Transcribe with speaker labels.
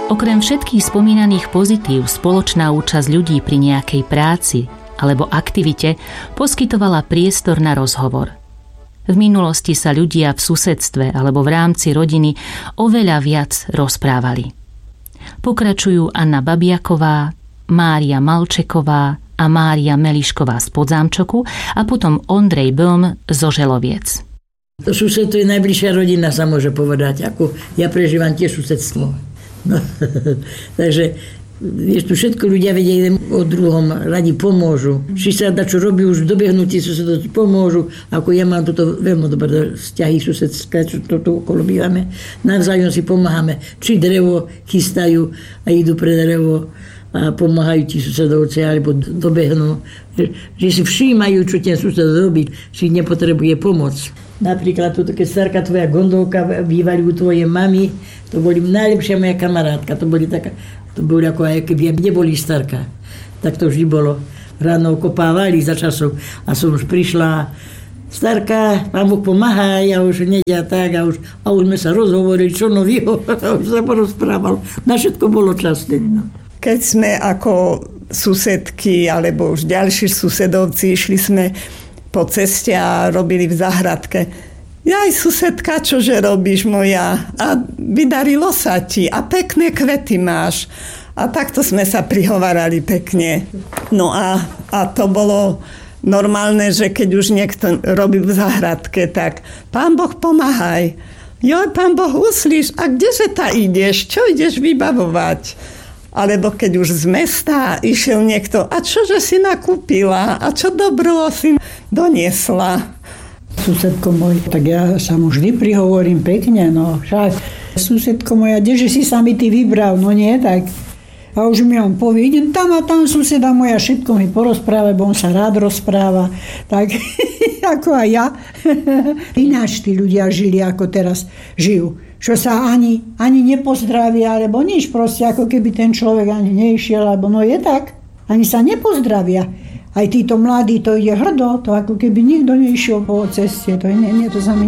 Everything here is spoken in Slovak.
Speaker 1: Okrem všetkých spomínaných pozitív, spoločná účasť ľudí pri nejakej práci alebo aktivite poskytovala priestor na rozhovor. V minulosti sa ľudia v susedstve alebo v rámci rodiny oveľa viac rozprávali. Pokračujú Anna Babiaková, Mária Malčeková a Mária Melišková z Podzámčoku a potom Ondrej Böhm zo Želoviec.
Speaker 2: To sused to je najbližšia rodina, sa môže povedať. Ako ja prežívam tiež susedstvo. No, takže vieš, tu všetko ľudia vedia jeden o druhom, radi pomôžu. Či sa dá čo robí, už dobehnutí susedov pomôžu. Ako ja mám toto veľmi dobré vzťahy susedské, čo tu okolo bývame. Navzájom si pomáhame. Či drevo chystajú a idú pre drevo a pomáhajú ti susedovci, alebo dobehnú. Že si všímajú, čo ten sused robí, či nepotrebuje pomoc. Napríklad, keď starka tvoja gondolka bývali u tvojej mamy, to boli najlepšia moja kamarátka. To boli ako aj keby neboli starka. Tak to vždy bolo. Ráno kopávali za časov a som už prišla. Starka, Pán Boh pomáha, ja už nedia tak a už sme sa rozhovorili, čo novýho. A už sa porozprával. Na všetko bolo čas. No.
Speaker 3: Keď sme ako susedky alebo už ďalší susedovci išli sme po ceste a robili v záhradke. Jaj, susedka, čože robíš moja? A vydarilo sa ti a pekné kvety máš. A takto sme sa prihovárali pekne. No a to bolo normálne, že keď už niekto robí v záhradke, tak Pán Boh pomáhaj. Joj, Pán Boh uslíš, a kdeže ta ideš? Čo ideš vybavovať? Alebo keď už z mesta išiel niekto, a čože si nakúpila? A čo dobro si doniesla?
Speaker 4: Susedko môj, tak ja sa mu vždy prihovorím pekne, no však susedko moja, kdeže si sa mi ty vybral, no nie, tak a už mi on povie, idem tam a tam suseda moja, všetko mi porozpráva, bo on sa rád rozpráva, tak ako aj ja. Ináč tí ľudia žili, ako teraz žijú. Čo sa ani nepozdravia, alebo nič proste, ako keby ten človek ani neišiel, alebo no je tak, ani sa nepozdravia. Aj títo mladí, to ide hrdo, to ako keby nikto neišiel po ceste, to sa mi